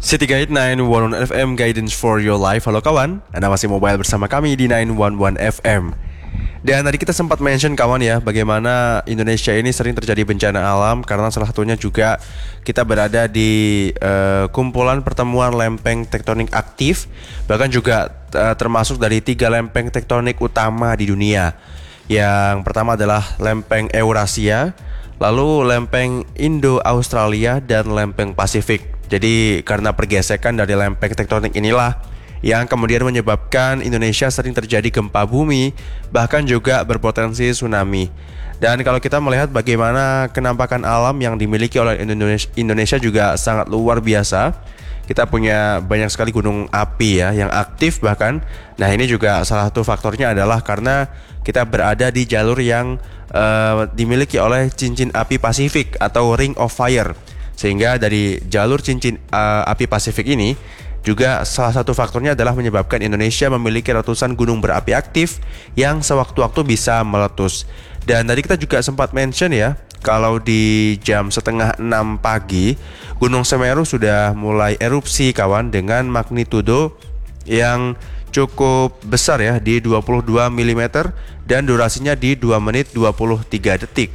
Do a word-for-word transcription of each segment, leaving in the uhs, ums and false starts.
City Guide sembilan satu satu F M Guidance for Your Life. Halo kawan, Anda masih mobile bersama kami di sembilan satu satu F M. Dan tadi kita sempat mention kawan ya, bagaimana Indonesia ini sering terjadi bencana alam karena salah satunya juga kita berada di uh, kumpulan pertemuan lempeng tektonik aktif. Bahkan juga uh, termasuk dari tiga lempeng tektonik utama di dunia. Yang pertama adalah lempeng Eurasia, lalu lempeng Indo-Australia, dan lempeng Pasifik. Jadi karena pergesekan dari lempeng tektonik inilah yang kemudian menyebabkan Indonesia sering terjadi gempa bumi, bahkan juga berpotensi tsunami. Dan kalau kita melihat bagaimana kenampakan alam yang dimiliki oleh Indonesia juga sangat luar biasa. Kita punya banyak sekali gunung api ya yang aktif bahkan. Nah ini juga salah satu faktornya adalah karena kita berada di jalur yang uh, dimiliki oleh cincin api Pasifik atau Ring of Fire. Sehingga dari jalur cincin uh, api Pasifik ini juga salah satu faktornya adalah menyebabkan Indonesia memiliki ratusan gunung berapi aktif yang sewaktu-waktu bisa meletus. Dan tadi kita juga sempat mention ya, kalau di jam setengah enam pagi Gunung Semeru sudah mulai erupsi kawan dengan magnitudo yang cukup besar ya, di dua puluh dua milimeter dan durasinya di dua menit dua puluh tiga detik.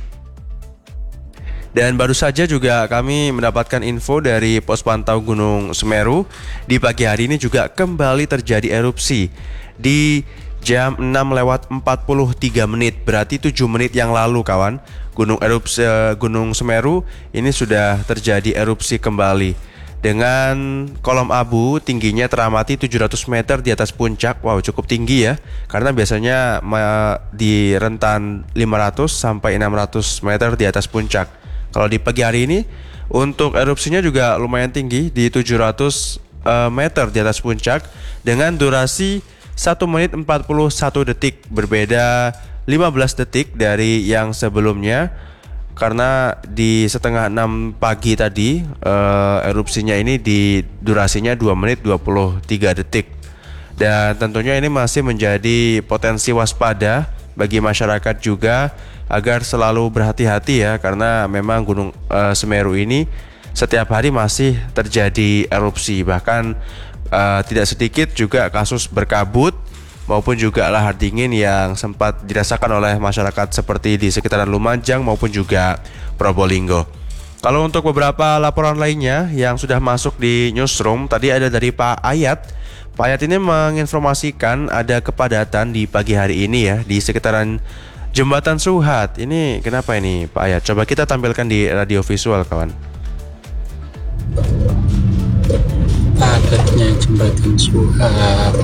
Dan baru saja juga kami mendapatkan info dari pos pantau Gunung Semeru. Di pagi hari ini juga kembali terjadi erupsi di jam enam lewat empat puluh tiga menit. Berarti tujuh menit yang lalu kawan, Gunung erupsi Gunung Semeru ini sudah terjadi erupsi kembali dengan kolom abu tingginya teramati tujuh ratus meter di atas puncak. Wow, cukup tinggi ya. Karena biasanya di rentan lima ratus sampai enam ratus meter di atas puncak. Kalau di pagi hari ini untuk erupsinya juga lumayan tinggi di tujuh ratus uh, meter di atas puncak dengan durasi satu menit empat puluh satu detik, berbeda lima belas detik dari yang sebelumnya. Karena di setengah enam pagi tadi uh, erupsinya ini di durasinya dua menit dua puluh tiga detik. Dan tentunya ini masih menjadi potensi waspada bagi masyarakat juga agar selalu berhati-hati ya, karena memang Gunung uh, Semeru ini setiap hari masih terjadi erupsi. Bahkan uh, tidak sedikit juga kasus berkabut maupun juga lahar dingin yang sempat dirasakan oleh masyarakat seperti di sekitaran Lumajang maupun juga Probolinggo. Kalau untuk beberapa laporan lainnya yang sudah masuk di newsroom, tadi ada dari Pak Ayat. Pak Ayat ini menginformasikan ada kepadatan di pagi hari ini ya di sekitaran Jembatan Suhat. Ini kenapa ini Pak Ayat? Coba kita tampilkan di radio visual kawan. Padatnya Jembatan Suhat,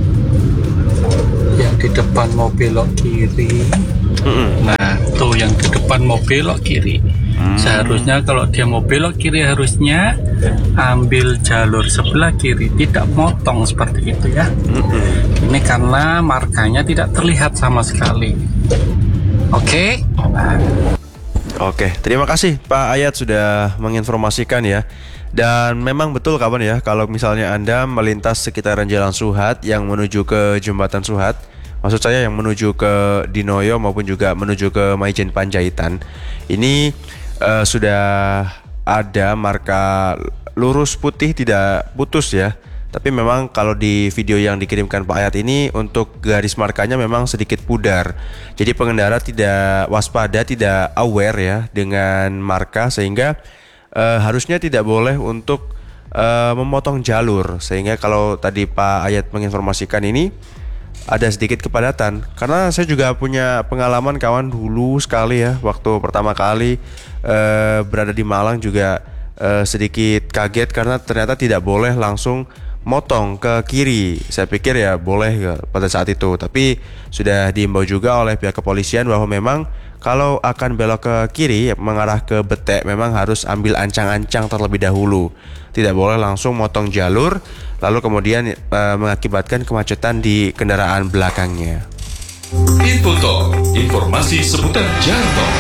yang di depan mau belok kiri. Mm-hmm. Nah tuh yang di depan mau belok kiri. Hmm. Seharusnya kalau dia mau belok kiri harusnya ambil jalur sebelah kiri, tidak motong seperti itu ya. Hmm. Ini karena markanya tidak terlihat sama sekali. Oke. Nah. Oke, terima kasih Pak Ayat sudah menginformasikan ya. Dan memang betul kawan ya, kalau misalnya Anda melintas sekitaran Jalan Suhat yang menuju ke Jembatan Suhat, maksud saya yang menuju ke Dinoyo maupun juga menuju ke Maijen Panjaitan, ini Uh, sudah ada marka lurus putih tidak putus ya. Tapi memang kalau di video yang dikirimkan Pak Ayat ini untuk garis markanya memang sedikit pudar. Jadi pengendara tidak waspada, tidak aware ya dengan marka, sehingga uh, harusnya tidak boleh untuk uh, memotong jalur. Sehingga kalau tadi Pak Ayat menginformasikan ini ada sedikit kepadatan. Karena saya juga punya pengalaman kawan dulu sekali ya, waktu pertama kali uh, berada di Malang juga uh, sedikit kaget karena ternyata tidak boleh langsung motong ke kiri. Saya pikir ya boleh ya pada saat itu, tapi sudah diimbau juga oleh pihak kepolisian bahwa memang kalau akan belok ke kiri mengarah ke Betek memang harus ambil ancang-ancang terlebih dahulu. Tidak boleh langsung motong jalur lalu kemudian e, mengakibatkan kemacetan di kendaraan belakangnya. Info Talk, informasi seputar jalan tol.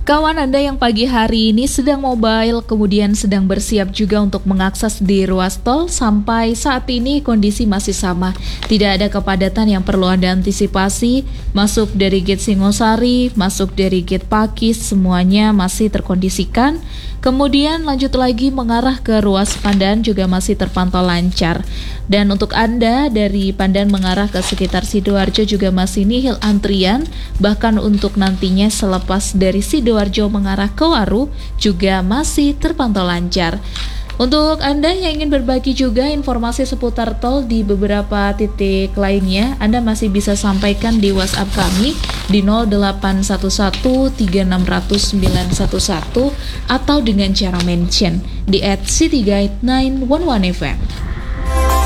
Kawan Anda yang pagi hari ini sedang mobile, kemudian sedang bersiap juga untuk mengakses di ruas tol, sampai saat ini kondisi masih sama. Tidak ada kepadatan yang perlu Anda antisipasi. Masuk dari gate Singosari, masuk dari gate Pakis, semuanya masih terkondisikan. Kemudian lanjut lagi mengarah ke ruas Pandan juga masih terpantau lancar. Dan untuk Anda dari Pandan mengarah ke sekitar Sidoarjo juga masih nihil antrian. Bahkan untuk nantinya selepas dari Sidoarjo mengarah ke Waru juga masih terpantau lancar. Untuk Anda yang ingin berbagi juga informasi seputar tol di beberapa titik lainnya, Anda masih bisa sampaikan di WhatsApp kami di nol delapan satu satu tiga enam nol nol sembilan satu satu atau dengan cara mention di at city guide sembilan satu satu F M.